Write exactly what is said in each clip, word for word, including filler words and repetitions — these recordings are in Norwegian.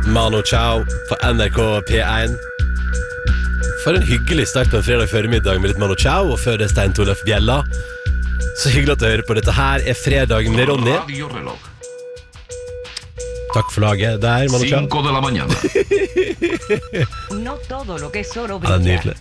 Mano Chao på N R K P one. For en hyggelig start på en fredag formiddag med litt Mano Chao, og før det Stein Torleif Bjella. Så hyggelig at du hører på. Dette her er fredag med Ronny. Takk for laget der, Mano Chao. Cinco de la mañana. No todo lo que es oro Ja, det er nydelig.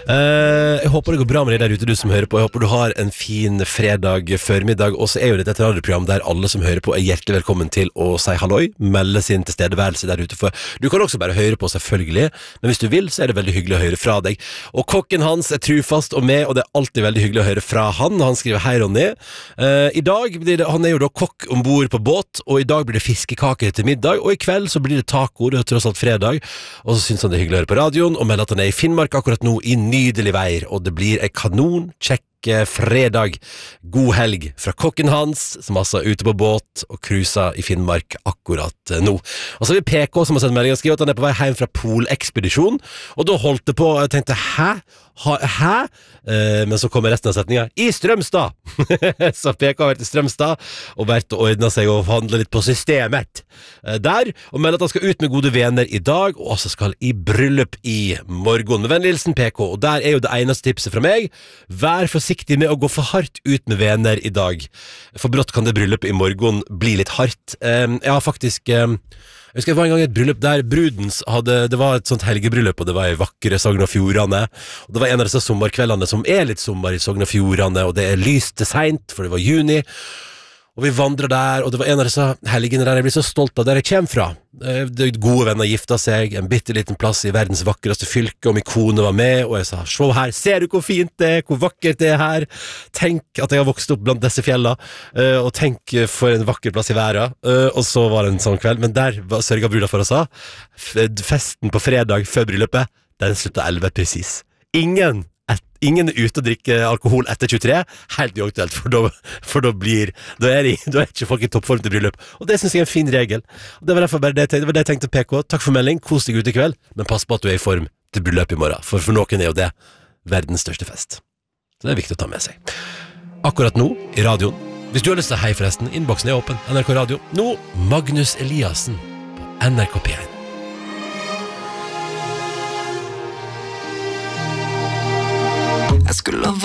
Uh, jeg håper det går bra med deg der ute, du som hører på. Jeg håper du har en fin fredag formiddag. Og så er jo dette et radioprogram der alle som hører på er hjertelig velkommen til å si halloi, melde sin tilstedeværelse der ute. For du kan også bare høre på, selvfølgelig, men hvis du vil, så er det veldig hyggelig å høre fra deg. Og kokken hans er trufast og med, og det er alltid veldig hyggelig å høre fra han. Han skriver: hei Ronny, uh, i dag blir det, han er jo da kokk ombord på båt, og i dag blir det fiskekaker til middag, og i kveld så blir det taco. Det er tross alt fredag. Og så synes han det er hyggelig å høre på radioen, og melder at han er i Finnmark akkurat nå i nydelig vær, og det blir en kanon kjekk fredag. God helg fra kokken hans, som altså er ute på båt og cruiser i Finnmark akkurat nå. Og så har vi P K som har sendt melding og skriver at han er på vei hjem fra polekspedisjon, og da holdt det på, og jeg tenkte, hæ? Ha, hæ? Eh, men så kommer resten av setningen i Strømstad. Så P K har vært i Strømstad og vært og ordnet seg og handlet litt på systemet eh, der, og melder at han skal ut med gode venner i dag, og også skal i bryllup i morgen. Med vennlig hilsen P K, og der er jo det eneste tipset fra meg: vær forsiktig med å gå for hardt ut med venner i dag, for brått kan det bryllupet i morgen bli litt hardt. eh, Jeg har faktisk eh, Jeg husker det var en gang et bryllup der brudens hadde, det var et sånt helgebryllup, og det var i vakre Sogn og Fjordane, og det var en av disse sommerkveldene som er litt sommer i Sogn og Fjordane, og det er lyste sent, for det var juni, og vi vandret der, og det var en av disse helgene der jeg blir så stolt av der jeg kommer fra. De gode venner gifta seg, en bitteliten plass i verdens vakreste fylke, og min kone var med, og jeg sa: se her, ser du hvor fint det er, hvor vakkert det er her? Tenk at jeg har vokst opp blant disse fjella, og tenk for en vakker plass i verden. Og så var det en sånn kveld, men der sørget bruda for oss. Festen på fredag før bryllupet, den sluttet elleve precis. Ingen Et, ingen er ute og drikker alkohol etter tjuetre. Helt uaktuelt, for da, for da blir da er, de, da er ikke folk i toppform til bryllup. Og det synes jeg er en fin regel. Og det var derfor bare det, det var det jeg tenkte. P K, takk for melding, kos deg ut i kveld, men pass på at du er i form til bryllup i morgen, for for noen er jo det verdens største fest. Så det er viktig å ta med seg. Akkurat nå i radioen, hvis du har lyst til hei forresten, innboksen er åpen, N R K Radio. Nå Magnus Eliassen på N R K P one. Jeg skulle